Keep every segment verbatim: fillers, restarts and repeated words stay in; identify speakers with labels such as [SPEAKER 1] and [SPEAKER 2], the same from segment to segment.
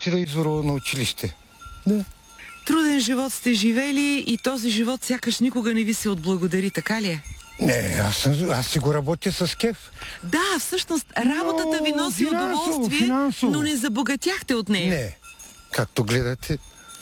[SPEAKER 1] отида извора на училище. Да.
[SPEAKER 2] Труден живот сте живели и този живот сякаш никога не ви се отблагодари, така ли е?
[SPEAKER 1] Не, аз, съм, аз си го работя с кеф.
[SPEAKER 2] Да, всъщност работата ви носи
[SPEAKER 1] финансово,
[SPEAKER 2] удоволствие,
[SPEAKER 1] финансово.
[SPEAKER 2] но не забогатяхте от нея.
[SPEAKER 1] Не, както гледате.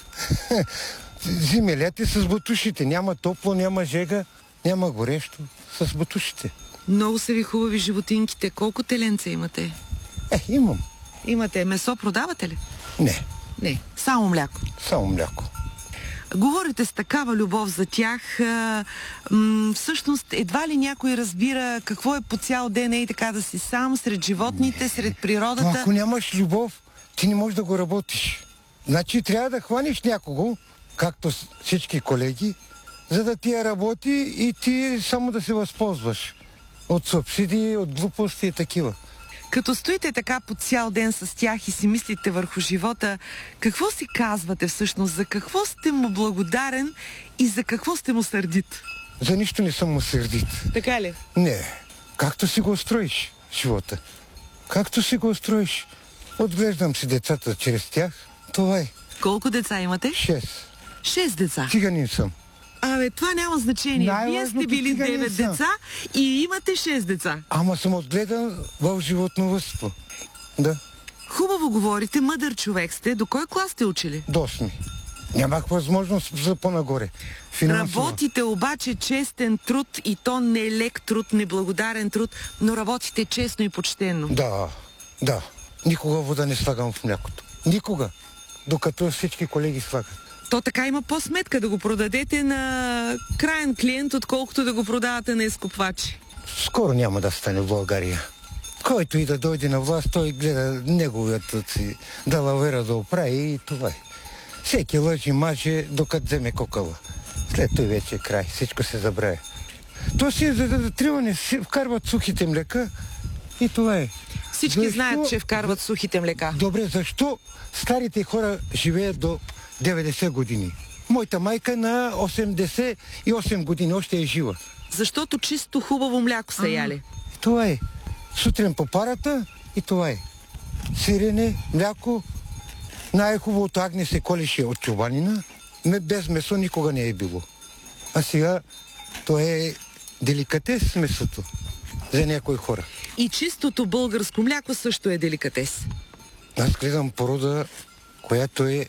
[SPEAKER 1] Зиме, лети с бутушите. Няма топло, няма жега, няма горещо. С бутушите.
[SPEAKER 2] Много са ви хубави животинките. Колко теленца имате?
[SPEAKER 1] Е, имам.
[SPEAKER 2] Имате месо, продавате ли?
[SPEAKER 1] Не,
[SPEAKER 2] Не, само мляко.
[SPEAKER 1] само мляко.
[SPEAKER 2] Говорите с такава любов за тях. А, м- всъщност, едва ли някой разбира какво е по цял ден и така да си сам, сред животните, сред природата.
[SPEAKER 1] Но ако нямаш любов, ти не можеш да го работиш. Значи трябва да хванеш някого, както всички колеги, за да ти я работи и ти само да се възползваш от субсидии, от глупости и такива.
[SPEAKER 2] Като стоите така по цял ден с тях и си мислите върху живота, какво си казвате всъщност? За какво сте му благодарен и за какво сте му сърдит?
[SPEAKER 1] За нищо не съм му сърдит.
[SPEAKER 2] Така ли?
[SPEAKER 1] Не. Както си го устроиш живота. Както си го устроиш. Отглеждам си децата чрез тях. Това е.
[SPEAKER 2] Колко деца имате?
[SPEAKER 1] Шест.
[SPEAKER 2] Шест деца.
[SPEAKER 1] Циганин съм.
[SPEAKER 2] Абе, това няма значение. Вие
[SPEAKER 1] Най-важното
[SPEAKER 2] сте били
[SPEAKER 1] циганин
[SPEAKER 2] девет
[SPEAKER 1] съм.
[SPEAKER 2] деца и имате шест деца.
[SPEAKER 1] Ама съм отгледан в животновъдство. Да.
[SPEAKER 2] Хубаво говорите, мъдър човек сте. До кой клас сте учили?
[SPEAKER 1] До осми. Нямах възможност за по-нагоре. Финансово.
[SPEAKER 2] Работите обаче честен труд и то не лек труд, неблагодарен труд, но работите честно и почтенно.
[SPEAKER 1] Да, да. Никога вода не слагам в млякото. Никога. Докато всички колеги слагат.
[SPEAKER 2] То така има по-сметка да го продадете на краен клиент, отколкото да го продавате на изкупвачи.
[SPEAKER 1] Скоро няма да стане в България. Който и да дойде на власт, той гледа неговият си далавера да оправи и това е. Всеки лъжи маже, докато вземе кокала. След той вече е край. Всичко се забравя. То си е за да триване, си вкарват сухите млека и това е.
[SPEAKER 2] Всички
[SPEAKER 1] Защо?
[SPEAKER 2] знаят, че вкарват сухите млека.
[SPEAKER 1] Добре, защо старите хора живеят до деветдесет години? Моята майка на осемдесет и осем години още е жива.
[SPEAKER 2] Защото чисто хубаво мляко са яли.
[SPEAKER 1] Това е. Сутрин по парата и това е. Сирене, мляко. Най-хубавото агне се колеше от чубанина. Без месо никога не е било. А сега то е деликатес месото за някои хора.
[SPEAKER 2] И чистото българско мляко също е деликатес.
[SPEAKER 1] Аз гледам порода, която е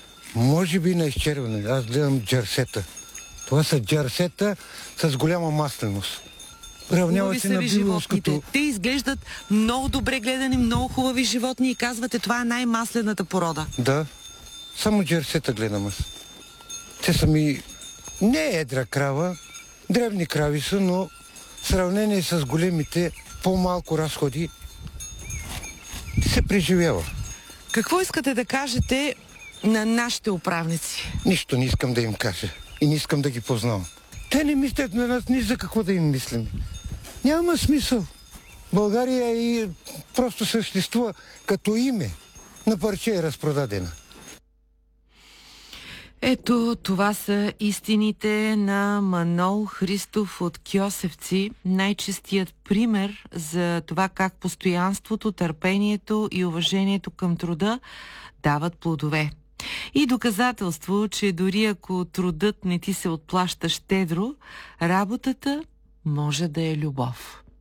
[SPEAKER 1] може би на изчерване. Аз гледам джерсета. Това са джерсета с голяма масленост. Равнява се на биволското.
[SPEAKER 2] Те изглеждат много добре гледани, много хубави животни и казвате, това е най-маслената порода.
[SPEAKER 1] Да. Само джерсета гледам аз. Те са ми не едра крава, древни крави са, но в сравнение с големите, по-малко разходи се преживява.
[SPEAKER 2] Какво искате да кажете на нашите управници?
[SPEAKER 1] Нищо не искам да им кажа и не искам да ги познавам. Те не мислят на нас ни за какво да им мислим. Няма смисъл. България и просто съществува като име. На парче е разпродадена.
[SPEAKER 2] Ето, това са истините на Манол Христов от Кьосевци. Най-честият пример за това как постоянството, търпението и уважението към труда дават плодове. И доказателство, че дори ако трудът не ти се отплаща щедро, работата може да е любов.